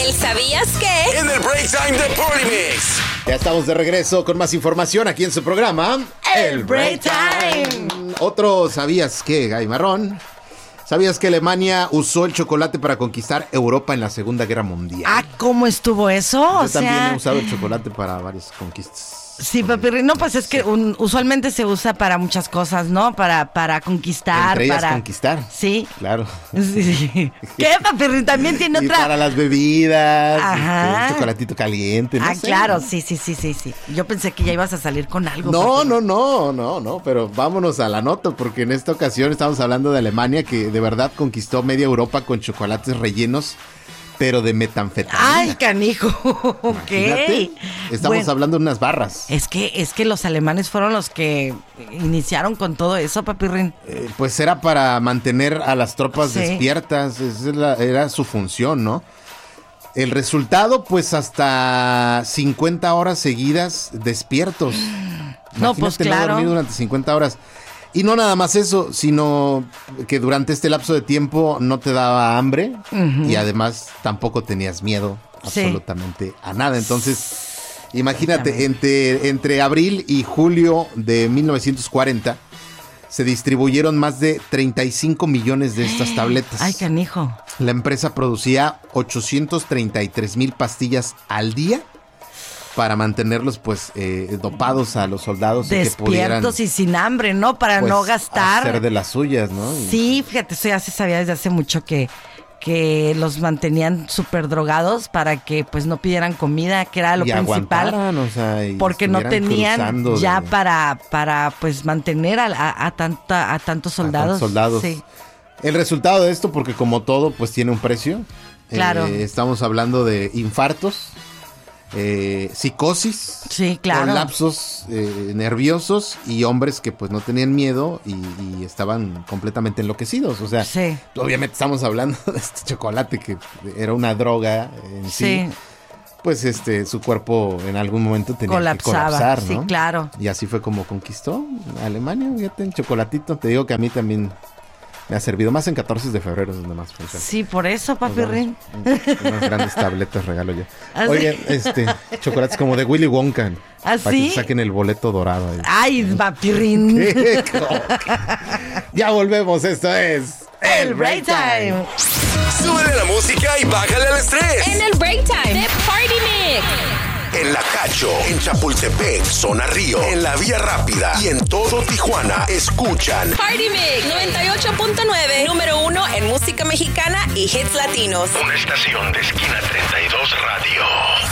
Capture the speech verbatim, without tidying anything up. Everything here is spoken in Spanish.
el ¿sabías qué? En el Break Time de Party Mix. Ya estamos de regreso con más información aquí en su programa, El Break Time. Otro ¿sabías qué, Gay Marrón? ¿Sabías que Alemania usó el chocolate para conquistar Europa en la Segunda Guerra Mundial? Ah, ¿cómo estuvo eso? Yo o también sea... he usado el chocolate para varias conquistas. Sí, papi, no, pues es que un, usualmente se usa para muchas cosas, ¿no? Para, para conquistar, Entre ellas para... conquistar. Sí. Claro. Sí, sí. ¿Qué, papi? También tiene Y otra... para las bebidas, Ajá. este, un chocolatito caliente, no Ah, sé. claro, sí, sí, sí, sí, sí. Yo pensé que ya ibas a salir con algo. No, papi. no, no, no, no, pero vámonos a la nota, porque en esta ocasión estamos hablando de Alemania, que de verdad conquistó media Europa con chocolates rellenos, pero de metanfetamina. Ay, canijo. Ok. Imagínate, estamos Bueno, hablando de unas barras. Es que, es que los alemanes fueron los que iniciaron con todo eso, papirrín. Eh, pues era para mantener a las tropas Sí. despiertas, esa es la- era su función, ¿no? El resultado, pues hasta cincuenta horas seguidas despiertos. No, pues, Imagínate claro. dormir durante cincuenta horas. Y no nada más eso, sino que durante este lapso de tiempo no te daba hambre y además tampoco tenías miedo Sí. absolutamente a nada. Entonces, imagínate, entre, entre abril y julio de mil novecientos cuarenta se distribuyeron más de treinta y cinco millones de estas tabletas. Ay, canijo. La empresa producía ochocientos treinta y tres mil pastillas al día para mantenerlos pues eh, dopados a los soldados y que pudieran Despiertos y sin hambre, ¿no? Para pues, no gastar. hacer de las suyas, ¿no? Y- Sí, fíjate, eso ya se sabía desde hace mucho que, que los mantenían súper drogados para que pues no pidieran comida, que era lo y principal. aguantaran, o sea, y Porque no estuvieran tenían cruzando ya de- para, para pues mantener a, a, a tanta, a tantos soldados. a tantos soldados. Sí. El resultado de esto, porque como todo, pues tiene un precio. Claro. Eh, estamos hablando de infartos, eh, psicosis, Sí, claro. colapsos eh, nerviosos y hombres que pues no tenían miedo y, y estaban completamente enloquecidos. O sea, Sí. obviamente estamos hablando de este chocolate que era una droga en sí. Sí. Pues este, su cuerpo en algún momento tenía Colapsaba, que colapsar, sí, ¿no? claro. Y así fue como conquistó Alemania, fíjate, en chocolatito. Te digo que a mí también me ha servido, más en catorce de febrero, donde más funciona. Sí, por eso, Nos papirrín. damos un- unas grandes tabletas regalo ya. ¿Ah, sí? Oigan, este, chocolates como de Willy Wonka. ¿Ah, para que sí? te saquen el boleto dorado ahí. Ay, papirrín. ¿Qué? Ya volvemos, esto es El Break Time. Súbele la música y bájale el estrés. En el Break Time de Party Mix. En La Cacho, en Chapultepec, Zona Río, en La Vía Rápida y en todo Tijuana, escuchan Party Mix noventa y ocho punto nueve, número uno en música mexicana y hits latinos. una estación de Esquina treinta y dos Radio.